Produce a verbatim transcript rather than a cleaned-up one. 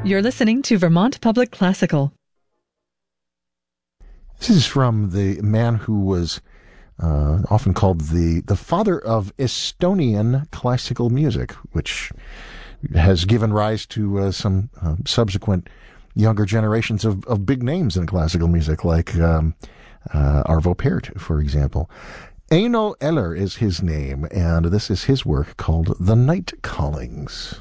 You're listening to Vermont Public Classical. This is from the man who was uh, often called the, the father of Estonian classical music, which has given rise to uh, some uh, subsequent younger generations of, of big names in classical music, like um, uh, Arvo Pärt, for example. Eino Eller is his name, and this is his work called The Night Callings.